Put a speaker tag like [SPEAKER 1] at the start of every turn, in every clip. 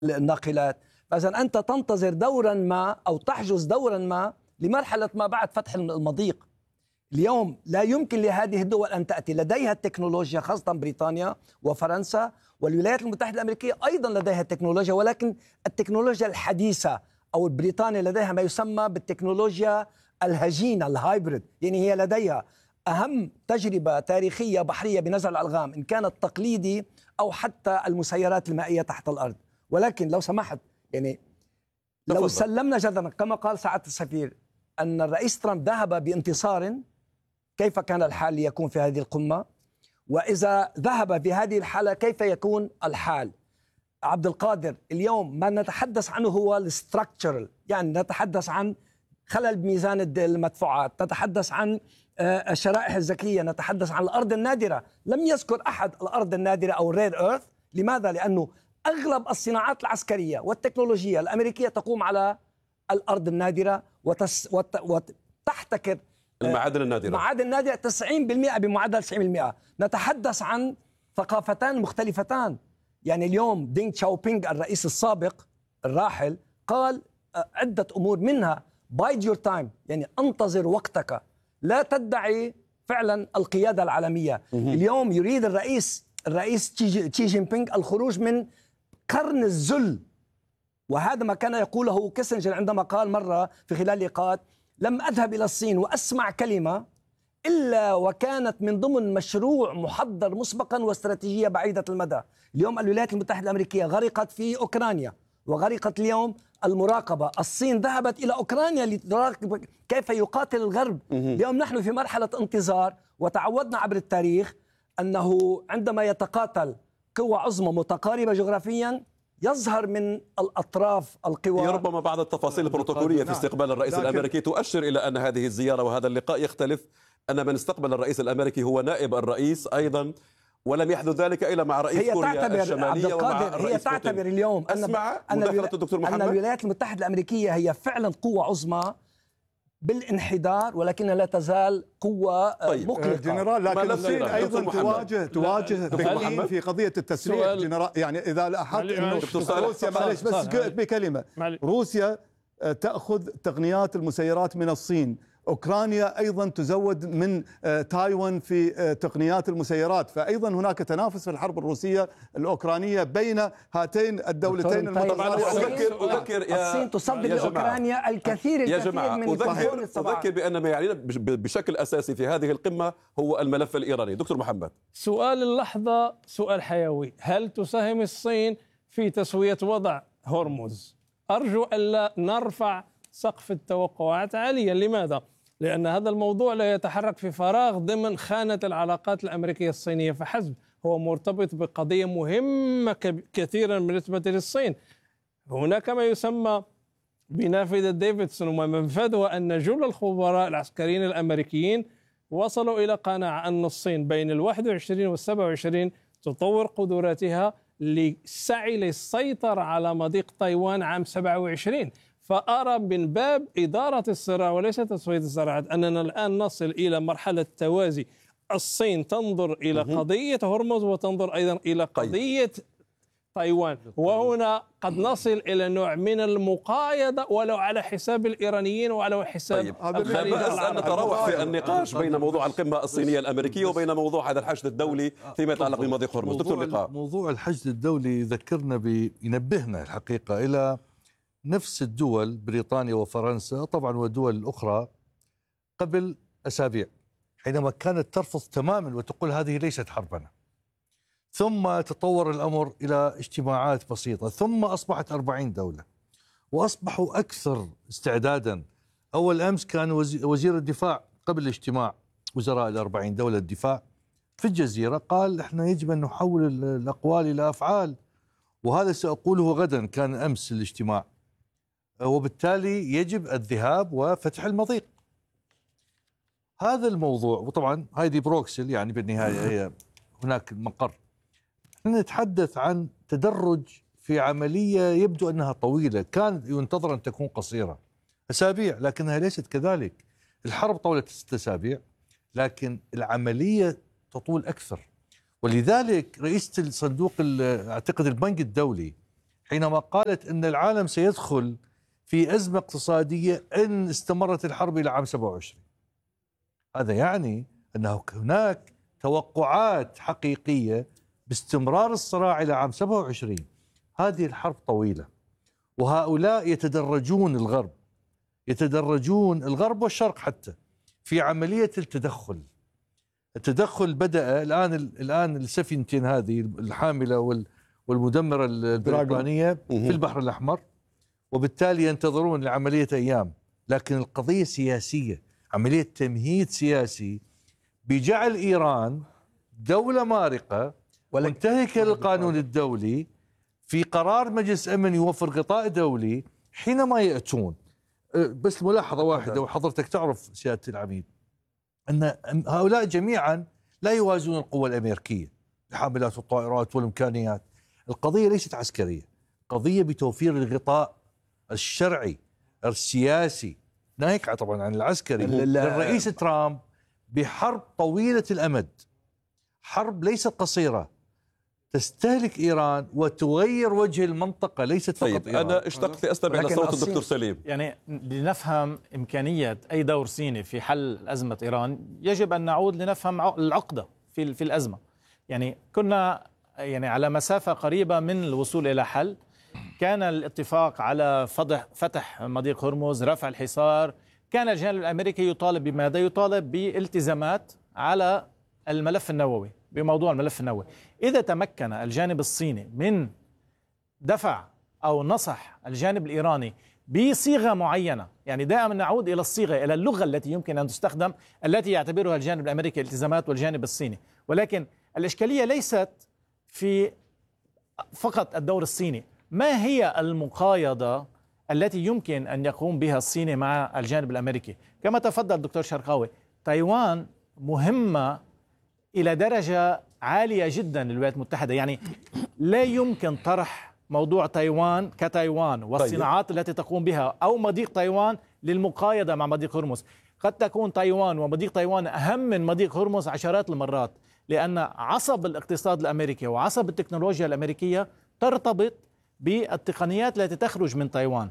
[SPEAKER 1] الناقلات. فإذا أنت تنتظر دورا ما أو تحجز دورا ما لمرحلة ما بعد فتح المضيق. اليوم لا يمكن لهذه الدول أن تأتي لديها التكنولوجيا، خاصة بريطانيا وفرنسا والولايات المتحدة الأمريكية أيضا لديها التكنولوجيا، ولكن التكنولوجيا الحديثة. أو بريطانيا لديها ما يسمى بالتكنولوجيا الهجينة الهايبريد، يعني هي لديها أهم تجربة تاريخية بحرية بنزع الألغام، إن كانت تقليدي أو حتى المسيرات المائية تحت الأرض. ولكن لو سمحت، يعني لو سلمنا جدلا كما قال سعادة السفير أن الرئيس ترامب ذهب بانتصار، كيف كان الحال ليكون في هذه القمة؟ وإذا ذهب في هذه الحالة كيف يكون الحال؟ عبد القادر، اليوم ما نتحدث عنه هو الستراكتشرال، يعني نتحدث عن خلل بميزان المدفوعات، نتحدث عن الشرائح الذكية، نتحدث عن الأرض النادرة. لم يذكر أحد الأرض النادرة أو الرير إيرث. لماذا؟ لأنه أغلب الصناعات العسكرية والتكنولوجية الأمريكية تقوم على الأرض النادرة وتحتكر
[SPEAKER 2] المعادن النادرة.
[SPEAKER 1] المعادن النادرة 90% بمعدل 90%. نتحدث عن ثقافتان مختلفتان. يعني اليوم دينغ تشاوبينغ الرئيس السابق الراحل قال عدة أمور، منها بايد يور تايم، يعني انتظر وقتك، لا تدعي فعلا القيادة العالمية. اليوم يريد الرئيس تشي جين بينغ الخروج من قرن الذل، وهذا ما كان يقوله كيسنجر عندما قال مرة في خلال لقاءات: لم أذهب إلى الصين وأسمع كلمة إلا وكانت من ضمن مشروع محضر مسبقا واستراتيجية بعيدة المدى. اليوم الولايات المتحدة الأمريكية غرقت في أوكرانيا، وغرقت اليوم المراقبة. الصين ذهبت إلى أوكرانيا لتراقب كيف يقاتل الغرب. اليوم نحن في مرحلة انتظار، وتعودنا عبر التاريخ أنه عندما يتقاتل قوى عظمى متقاربة جغرافيا يظهر من الأطراف القوى.
[SPEAKER 2] ربما بعض التفاصيل البروتوكولية في استقبال الرئيس الأمريكي تؤشر إلى أن هذه الزيارة وهذا اللقاء يختلف، أن من استقبل الرئيس الأمريكي هو نائب الرئيس أيضا، ولم يحدث ذلك إلا مع رئيس كوريا الشمالية ومع الرئيس
[SPEAKER 1] هي تعتبر اليوم أن الولايات المتحدة الأمريكية هي فعلا قوة عظمى بالانحدار، ولكنها لا تزال قوة مقلقة.
[SPEAKER 3] جنرال، لكن الصين أيضا تواجه بكين في قضية التسليح. جنرال، يعني إذا لاحظت أنه روسيا، معلش بس بكلمة، روسيا تأخذ تقنيات المسيرات من الصين، أوكرانيا أيضا تزود من تايوان في تقنيات المسيرات، فأيضا هناك تنافس في الحرب الروسية الأوكرانية بين هاتين الدولتين
[SPEAKER 2] المتطرفين. أذكر
[SPEAKER 1] الصين تصدر لأوكرانيا الكثير من
[SPEAKER 2] أذكر بأن ما يعنينا بشكل أساسي في هذه القمة هو الملف الإيراني. دكتور محمد،
[SPEAKER 4] سؤال اللحظة سؤال حيوي: هل تساهم الصين في تسوية وضع هرمز؟ أرجو ألا نرفع سقف التوقعات عاليا. لماذا؟ لأن هذا الموضوع لا يتحرك في فراغ ضمن خانة العلاقات الأمريكية الصينية فحسب، هو مرتبط بقضية مهمة كثيرا بالنسبة للصين. هناك ما يسمى بنافذة ديفيدسون، ومنفذها أن جل الخبراء العسكريين الأمريكيين وصلوا إلى قناعة أن الصين بين 21 و27 تطور قدراتها للسعي للسيطرة على مضيق تايوان عام 27. فأرى من باب إدارة الصراع وليس تسوية الصراعات أننا الآن نصل إلى مرحلة توازي. الصين تنظر إلى قضية هرمز وتنظر أيضا إلى قضية تايوان، وهنا قد نصل إلى نوع من المقايضة ولو على حساب الإيرانيين وعلى حساب
[SPEAKER 2] الخليج. أن نتراوح في النقاش بين موضوع القمة الصينية الأمريكية وبين موضوع هذا الحشد الدولي فيما يتعلق بمضيق هرمز. دكتور لقاء،
[SPEAKER 5] موضوع الحشد الدولي يذكرنا ينبهنا الحقيقة إلى نفس الدول، بريطانيا وفرنسا طبعا والدول الأخرى، قبل أسابيع حينما كانت ترفض تماما وتقول هذه ليست حربنا، ثم تطور الأمر إلى اجتماعات بسيطة، ثم أصبحت 40 دولة وأصبحوا أكثر استعدادا. أول أمس كان وزير الدفاع قبل اجتماع وزراء 40 دولة الدفاع في الجزيرة قال احنا يجب أن نحول الأقوال إلى أفعال، وهذا سأقوله غدا، كان أمس الاجتماع، وبالتالي يجب الذهاب وفتح المضيق. هذا الموضوع، وطبعا هذه بروكسل يعني بالنهاية هي هناك المقر. نحن نتحدث عن تدرج في عملية يبدو أنها طويلة، كان ينتظر أن تكون قصيرة أسابيع، لكنها ليست كذلك. الحرب طولت 6 أسابيع، لكن العملية تطول أكثر. ولذلك رئيسة الصندوق أعتقد البنك الدولي حينما قالت أن العالم سيدخل في أزمة اقتصادية إن استمرت الحرب إلى عام 27. هذا يعني أن هناك توقعات حقيقية باستمرار الصراع إلى عام 27. هذه الحرب طويلة، وهؤلاء يتدرجون الغرب والشرق حتى في عملية التدخل بدأ الآن السفينتين هذه الحاملة والمدمرة البريطانية في البحر الأحمر، وبالتالي ينتظرون لعملية أيام. لكن القضية سياسية، عملية تمهيد سياسي بجعل إيران دولة مارقة ومنتهكة للقانون الدولي في قرار مجلس أمن يوفر غطاء دولي. حينما يأتون، بس ملاحظة واحدة، وحضرتك تعرف سيادة العميد أن هؤلاء جميعا لا يوازون القوى الأمريكية، الحاملات والطائرات والإمكانيات. القضية ليست عسكرية، قضية بتوفير الغطاء الشرعي السياسي، ناهيك طبعا عن العسكري، للرئيس ترامب بحرب طويلة الأمد، حرب ليست قصيرة تستهلك إيران وتغير وجه المنطقة، ليست فقط
[SPEAKER 2] طيب
[SPEAKER 5] إيران.
[SPEAKER 2] أنا اشتقت لأستمع إلى صوت الدكتور سليم.
[SPEAKER 6] يعني لنفهم إمكانية أي دور صيني في حل أزمة إيران يجب أن نعود لنفهم العقدة في الأزمة. يعني كنا على مسافة قريبة من الوصول إلى حل. كان الاتفاق على فتح مضيق هرمز، رفع الحصار. كان الجانب الأمريكي يطالب بماذا؟ يطالب بالتزامات على الملف النووي، بموضوع الملف النووي. إذا تمكن الجانب الصيني من دفع أو نصح الجانب الإيراني بصيغة معينة، يعني دائما نعود إلى الصيغة، إلى اللغة التي يمكن أن تستخدم، التي يعتبرها الجانب الأمريكي التزامات والجانب الصيني. ولكن الإشكالية ليست في فقط الدور الصيني. ما هي المقايضة التي يمكن أن يقوم بها الصين مع الجانب الأمريكي؟ كما تفضل الدكتور شرقاوي، تايوان مهمة إلى درجة عالية جدا للولايات المتحدة. يعني لا يمكن طرح موضوع تايوان كتايوان والصناعات التي تقوم بها أو مضيق تايوان للمقايضة مع مضيق هرمز. قد تكون تايوان ومضيق تايوان أهم من مضيق هرمز عشرات المرات، لأن عصب الاقتصاد الأمريكي وعصب التكنولوجيا الأمريكية ترتبط بالتقنيات التي تخرج من تايوان.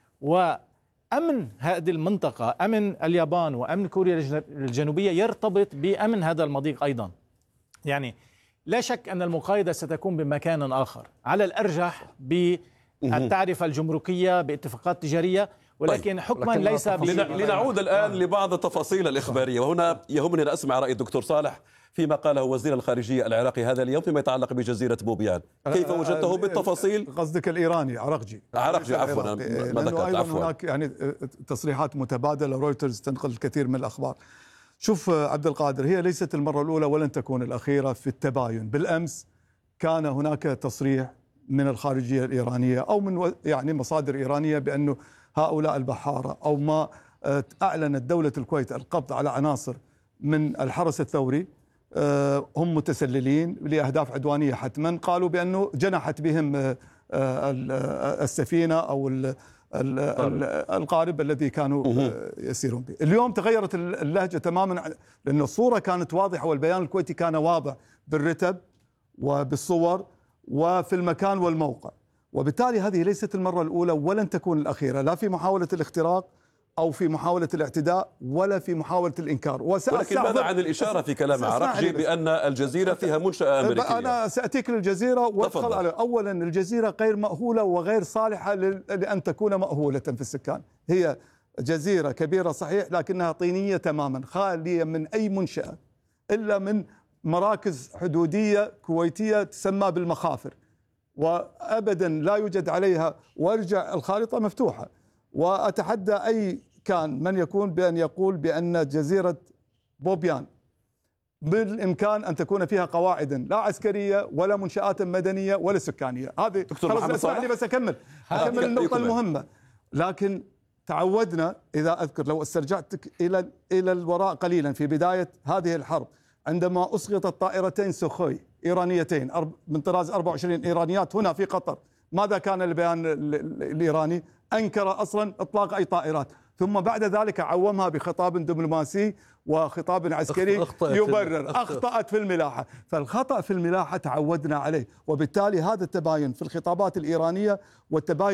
[SPEAKER 6] وأمن هذه المنطقة، أمن اليابان وأمن كوريا الجنوبية، يرتبط بأمن هذا المضيق أيضا. يعني لا شك أن المقايضة ستكون بمكان آخر، على الأرجح بالتعرفة الجمركية، باتفاقات تجارية، ولكن حكما ليس
[SPEAKER 2] لنعود الآن لبعض التفاصيل الإخبارية. وهنا يهمني أن أسمع رأي الدكتور صالح فيما قاله وزير الخارجية العراقي هذا اليوم فيما يتعلق بجزيرة بوبيان. كيف وجدته بالتفاصيل؟
[SPEAKER 3] قصدك الإيراني عفوا،
[SPEAKER 2] ما ذكرت، عفوا.
[SPEAKER 3] هناك يعني تصريحات متبادلة، رويترز تنقل الكثير من الأخبار. شوف عبد القادر، هي ليست المرة الأولى ولن تكون الأخيرة في التباين. بالأمس كان هناك تصريح من الخارجية الإيرانية أو من مصادر إيرانية بأنه هؤلاء البحارة أو ما أعلنت دولة الكويت القبض على عناصر من الحرس الثوري هم متسللين لأهداف عدوانية حتما. قالوا بأنه جنحت بهم السفينة أو القارب الذي كانوا يسيرون به. اليوم تغيرت اللهجة تماما، لأن الصورة كانت واضحة والبيان الكويتي كان واضح بالرتب وبالصور وفي المكان والموقع. وبالتالي هذه ليست المرة الأولى ولن تكون الأخيرة، لا في محاولة الاختراق أو في محاولة الاعتداء ولا في محاولة الإنكار.
[SPEAKER 2] ولكن ماذا عن الإشارة في كلام عراقجي بأن الجزيرة فيها منشأة أمريكية؟
[SPEAKER 3] أنا سأتيك للجزيرة وأدخل على أولا الجزيرة غير مأهولة وغير صالحة لأن تكون مأهولة في السكان. هي جزيرة كبيرة صحيح، لكنها طينية تماما، خالية من أي منشأة إلا من مراكز حدودية كويتية تسمى بالمخافر، وأبدا لا يوجد عليها. وارجع الخارطة مفتوحة، وأتحدى أي كان من يكون بأن يقول بأن جزيرة بوبيان بالإمكان أن تكون فيها قواعد لا عسكرية ولا منشآت مدنية ولا سكانية. هذه اسمعني بس أكمل النقطة المهمة. لكن تعودنا، إذا أذكر لو استرجعتك إلى الوراء قليلا في بداية هذه الحرب، عندما أسقطت طائرتين سوخوي إيرانيتين من طراز 24 إيرانيات هنا في قطر، ماذا كان البيان الإيراني؟ أنكر أصلا إطلاق أي طائرات. ثم بعد ذلك عومها بخطاب دبلوماسي وخطاب عسكري يبرر. أخطأت في الملاحة. فالخطأ في الملاحة تعودنا عليه، وبالتالي هذا التباين في الخطابات الإيرانية والتباين